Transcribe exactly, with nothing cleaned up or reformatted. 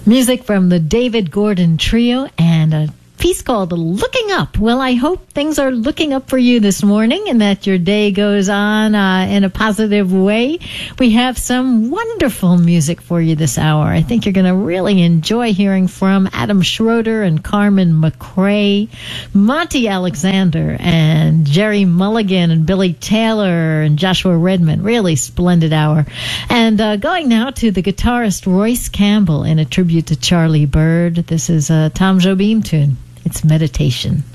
Music from the David Gordon Trio and a piece called Looking Up. Well, I hope things are looking up for you this morning and that your day goes on uh, in a positive way. We have some wonderful music for you this hour. I think you're going to really enjoy hearing from Adam Schroeder and Carmen McRae, Monty Alexander and Jerry Mulligan and Billy Taylor and Joshua Redman. Really splendid hour. And uh, going now to the guitarist Royce Campbell in a tribute to Charlie Bird. This is a Tom Jobim tune. It's Meditation.